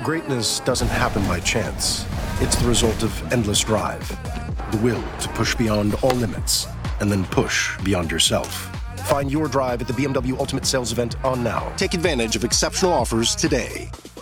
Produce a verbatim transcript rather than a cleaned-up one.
Greatness doesn't happen by chance. It's the result of endless drive, the will to push beyond all limits, and then push beyond yourself. Find your drive at the B M W Ultimate Sales Event on now. Take advantage of exceptional offers today.